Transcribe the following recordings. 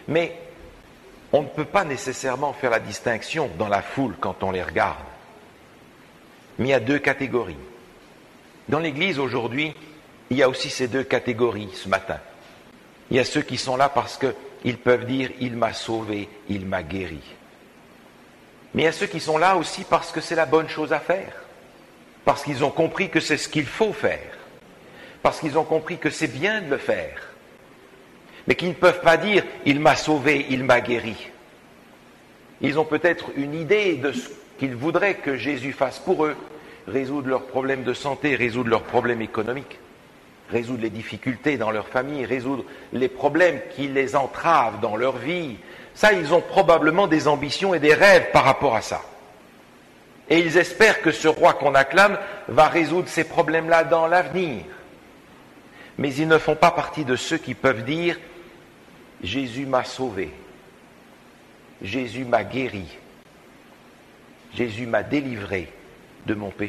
Mais on ne peut pas nécessairement faire la distinction dans la foule quand on les regarde. Mais il y a deux catégories. Dans l'Église aujourd'hui, il y a aussi ces deux catégories ce matin. Il y a ceux qui sont là parce qu'ils peuvent dire « il m'a sauvé, il m'a guéri ». Mais il y a ceux qui sont là aussi parce que c'est la bonne chose à faire. Parce qu'ils ont compris que c'est ce qu'il faut faire. Parce qu'ils ont compris que c'est bien de le faire. Mais qui ne peuvent pas dire « il m'a sauvé, il m'a guéri ». Ils ont peut-être une idée de ce qu'ils voudraient que Jésus fasse pour eux, résoudre leurs problèmes de santé, résoudre leurs problèmes économiques, résoudre les difficultés dans leur famille, résoudre les problèmes qui les entravent dans leur vie. Ça, ils ont probablement des ambitions et des rêves par rapport à ça. Et ils espèrent que ce roi qu'on acclame va résoudre ces problèmes-là dans l'avenir. Mais ils ne font pas partie de ceux qui peuvent dire « Jésus m'a sauvé, Jésus m'a guéri, Jésus m'a délivré de mon péché ».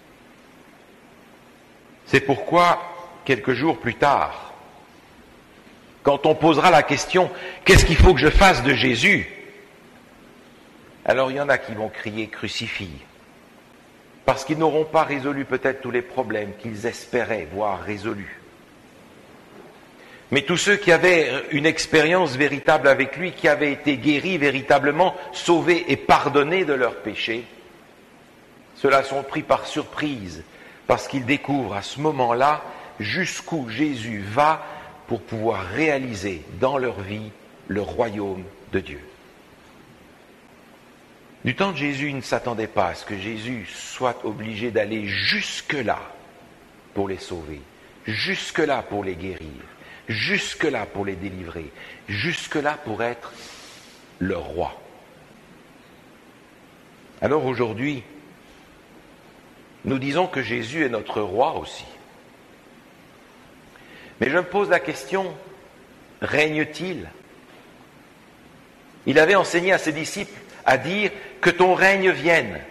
C'est pourquoi, quelques jours plus tard, quand on posera la question « Qu'est-ce qu'il faut que je fasse de Jésus ?» Alors il y en a qui vont crier « Crucifie », parce qu'ils n'auront pas résolu peut-être tous les problèmes qu'ils espéraient voir résolus. Mais tous ceux qui avaient une expérience véritable avec lui, qui avaient été guéris véritablement, sauvés et pardonnés de leurs péchés, ceux-là sont pris par surprise, parce qu'ils découvrent à ce moment-là jusqu'où Jésus va pour pouvoir réaliser dans leur vie le royaume de Dieu. Du temps de Jésus, ils ne s'attendaient pas à ce que Jésus soit obligé d'aller jusque-là pour les sauver, jusque-là pour les guérir, jusque-là pour les délivrer, jusque-là pour être leur roi. Alors aujourd'hui, nous disons que Jésus est notre roi aussi. Mais je me pose la question, règne-t-il ? Il avait enseigné à ses disciples à dire que ton règne vienne.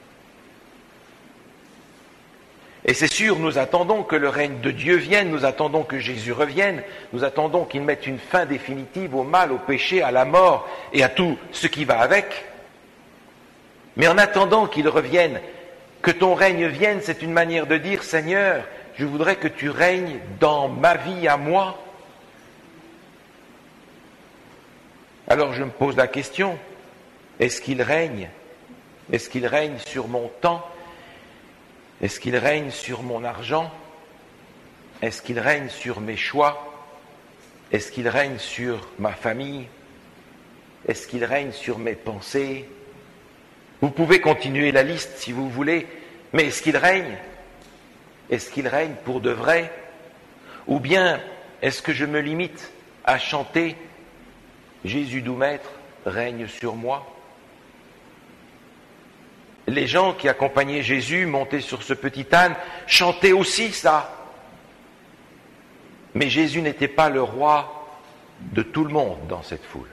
Et c'est sûr, nous attendons que le règne de Dieu vienne, nous attendons que Jésus revienne, nous attendons qu'il mette une fin définitive au mal, au péché, à la mort et à tout ce qui va avec. Mais en attendant qu'il revienne, que ton règne vienne, c'est une manière de dire, Seigneur, je voudrais que tu règnes dans ma vie à moi. Alors je me pose la question, est-ce qu'il règne ? Est-ce qu'il règne sur mon temps ? Est-ce qu'il règne sur mon argent ? Est-ce qu'il règne sur mes choix ? Est-ce qu'il règne sur ma famille ? Est-ce qu'il règne sur mes pensées ? Vous pouvez continuer la liste si vous voulez, mais est-ce qu'il règne ? Est-ce qu'il règne pour de vrai ? Ou bien est-ce que je me limite à chanter « Jésus doux maître règne sur moi » ? Les gens qui accompagnaient Jésus, montés sur ce petit âne, chantaient aussi ça. Mais Jésus n'était pas le roi de tout le monde dans cette foule.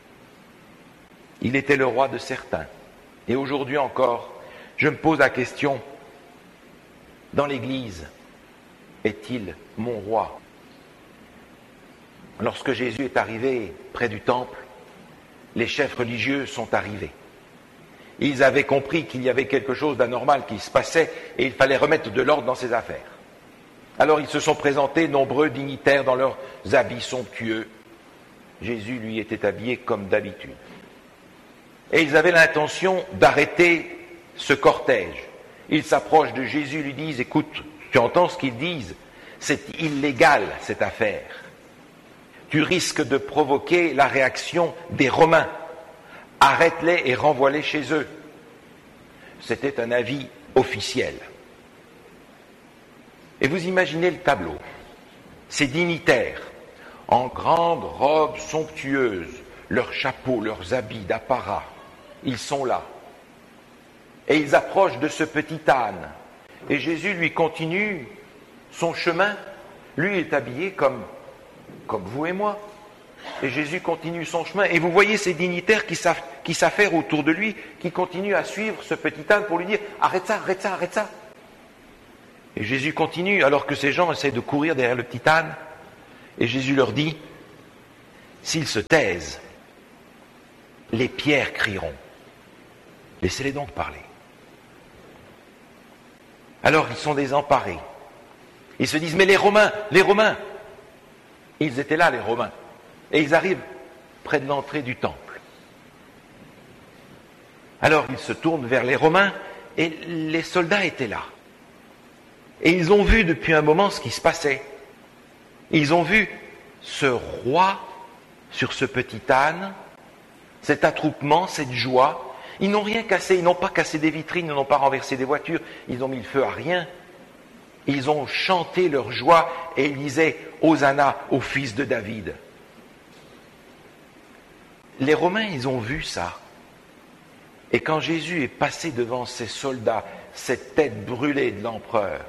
Il était le roi de certains. Et aujourd'hui encore, je me pose la question, dans l'Église, est-il mon roi ? Lorsque Jésus est arrivé près du temple, les chefs religieux sont arrivés. Ils avaient compris qu'il y avait quelque chose d'anormal qui se passait et il fallait remettre de l'ordre dans ses affaires. Alors ils se sont présentés, nombreux dignitaires, dans leurs habits somptueux. Jésus, lui, était habillé comme d'habitude. Et ils avaient l'intention d'arrêter ce cortège. Ils s'approchent de Jésus, lui disent, écoute, tu entends ce qu'ils disent, c'est illégal cette affaire. Tu risques de provoquer la réaction des Romains. Arrête-les et renvoie-les chez eux. C'était un avis officiel. Et vous imaginez le tableau. Ces dignitaires, en grandes robes somptueuses, leurs chapeaux, leurs habits d'apparat, ils sont là. Et ils approchent de ce petit âne. Et Jésus lui continue son chemin. Lui est habillé comme vous et moi. Et Jésus continue son chemin. Et vous voyez ces dignitaires qui s'affairent autour de lui, qui continuent à suivre ce petit âne pour lui dire « Arrête ça, arrête ça, arrête ça !» Et Jésus continue, alors que ces gens essaient de courir derrière le petit âne. Et Jésus leur dit s'ils se taisent, les pierres crieront. Laissez-les donc parler. Alors ils sont désemparés. Ils se disent, mais les Romains, ils étaient là, les Romains. Et ils arrivent près de l'entrée du temple. Alors ils se tournent vers les Romains et les soldats étaient là. Et ils ont vu depuis un moment ce qui se passait. Ils ont vu ce roi sur ce petit âne, cet attroupement, cette joie. Ils n'ont rien cassé, ils n'ont pas cassé des vitrines, ils n'ont pas renversé des voitures, ils n'ont mis le feu à rien. Ils ont chanté leur joie et ils disaient « Hosanna au fils de David ». Les Romains, ils ont vu ça. Et quand Jésus est passé devant ces soldats, cette tête brûlée de l'empereur,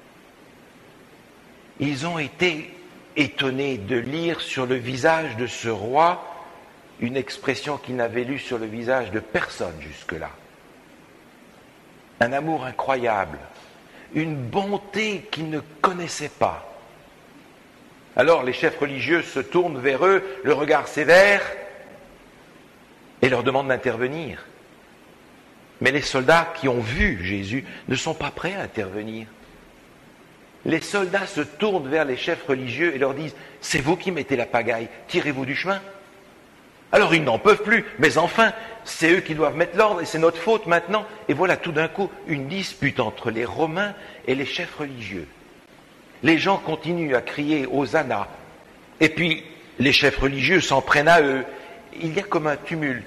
ils ont été étonnés de lire sur le visage de ce roi une expression qu'ils n'avaient lue sur le visage de personne jusque-là. Un amour incroyable, une bonté qu'ils ne connaissaient pas. Alors les chefs religieux se tournent vers eux, le regard sévère, et leur demandent d'intervenir. Mais les soldats qui ont vu Jésus ne sont pas prêts à intervenir. Les soldats se tournent vers les chefs religieux et leur disent « C'est vous qui mettez la pagaille, tirez-vous du chemin ?» Alors ils n'en peuvent plus, mais enfin, c'est eux qui doivent mettre l'ordre et c'est notre faute maintenant. Et voilà tout d'un coup une dispute entre les Romains et les chefs religieux. Les gens continuent à crier « Hosanna !» et puis les chefs religieux s'en prennent à eux. Il y a comme un tumulte.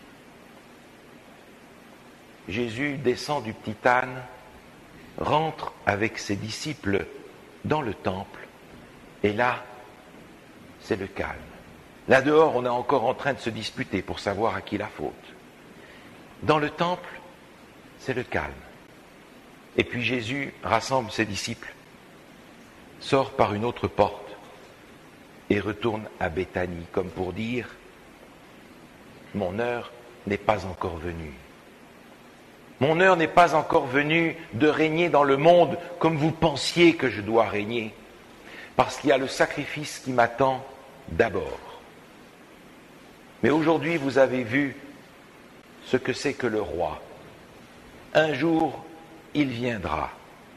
Jésus descend du petit âne, rentre avec ses disciples dans le temple, et là, c'est le calme. Là dehors, on est encore en train de se disputer pour savoir à qui la faute. Dans le temple, c'est le calme. Et puis Jésus rassemble ses disciples, sort par une autre porte et retourne à Béthanie, comme pour dire « Mon heure n'est pas encore venue. Mon heure n'est pas encore venue de régner dans le monde comme vous pensiez que je dois régner, parce qu'il y a le sacrifice qui m'attend d'abord. Mais aujourd'hui, vous avez vu ce que c'est que le roi. Un jour, il viendra.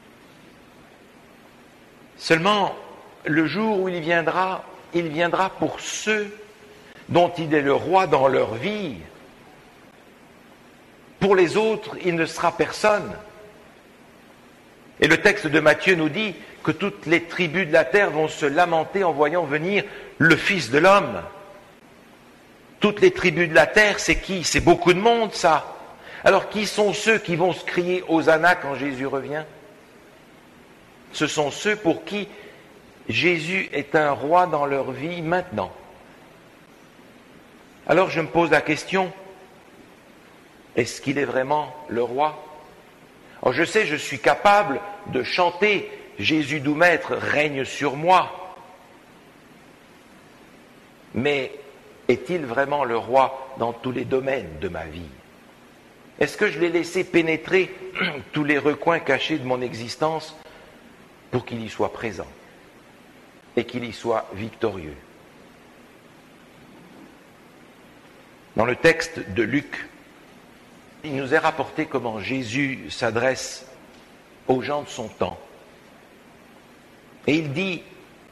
Seulement, le jour où il viendra pour ceux dont il est le roi dans leur vie. Pour les autres, il ne sera personne. Et le texte de Matthieu nous dit que toutes les tribus de la terre vont se lamenter en voyant venir le Fils de l'homme. Toutes les tribus de la terre, c'est qui? C'est beaucoup de monde, ça. Alors, qui sont ceux qui vont se crier Hosanna quand Jésus revient? Ce sont ceux pour qui Jésus est un roi dans leur vie maintenant. Alors, je me pose la question, est-ce qu'il est vraiment le roi? Alors, je sais, je suis capable de chanter « Jésus doux maître règne sur moi ». Mais est-il vraiment le roi dans tous les domaines de ma vie? Est-ce que je l'ai laissé pénétrer tous les recoins cachés de mon existence pour qu'il y soit présent et qu'il y soit victorieux? Dans le texte de Luc, il nous est rapporté comment Jésus s'adresse aux gens de son temps. Et il dit,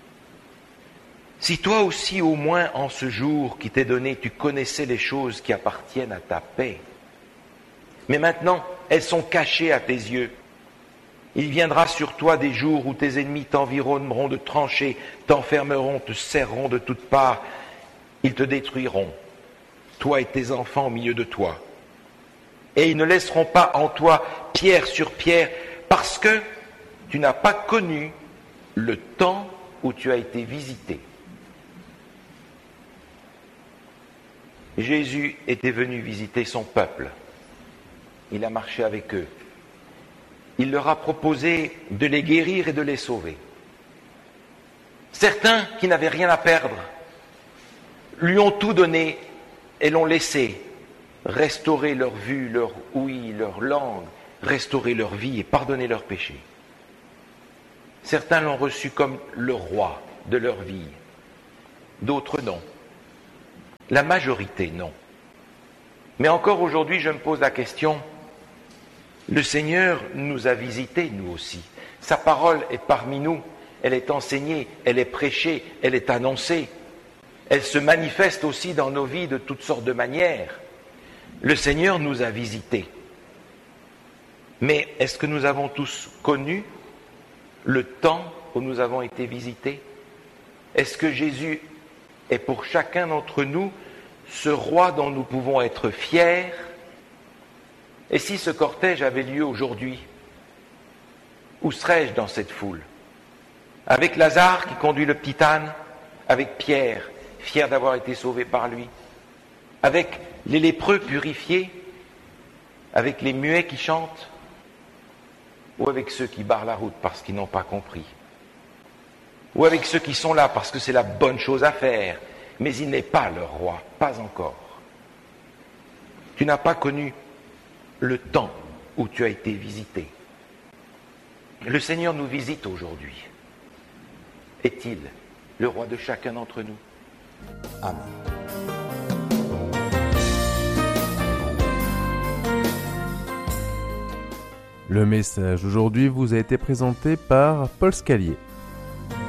« Si toi aussi au moins en ce jour qui t'est donné, tu connaissais les choses qui appartiennent à ta paix, mais maintenant elles sont cachées à tes yeux. Il viendra sur toi des jours où tes ennemis t'environneront de tranchées, t'enfermeront, te serreront de toutes parts, ils te détruiront, toi et tes enfants au milieu de toi. Et ils ne laisseront pas en toi pierre sur pierre, parce que tu n'as pas connu le temps où tu as été visité. » Jésus était venu visiter son peuple. Il a marché avec eux. Il leur a proposé de les guérir et de les sauver. Certains qui n'avaient rien à perdre lui ont tout donné et l'ont laissé restaurer leur vue, leur ouïe, leur langue, restaurer leur vie et pardonner leurs péchés. Certains l'ont reçu comme le roi de leur vie, d'autres non. La majorité, non. Mais encore aujourd'hui, je me pose la question, le Seigneur nous a visités, nous aussi. Sa parole est parmi nous, elle est enseignée, elle est prêchée, elle est annoncée. Elle se manifeste aussi dans nos vies de toutes sortes de manières. Le Seigneur nous a visités. Mais est-ce que nous avons tous connu le temps où nous avons été visités? Est-ce que Jésus est pour chacun d'entre nous ce roi dont nous pouvons être fiers? Et si ce cortège avait lieu aujourd'hui, où serais-je dans cette foule? Avec Lazare qui conduit le petit âne, avec Pierre, fier d'avoir été sauvé par lui, avec les lépreux purifiés, avec les muets qui chantent, ou avec ceux qui barrent la route parce qu'ils n'ont pas compris, ou avec ceux qui sont là parce que c'est la bonne chose à faire, mais il n'est pas leur roi, pas encore. Tu n'as pas connu le temps où tu as été visité. Le Seigneur nous visite aujourd'hui. Est-il le roi de chacun d'entre nous? Amen. Le message d'aujourd'hui vous a été présenté par Paul Scalier.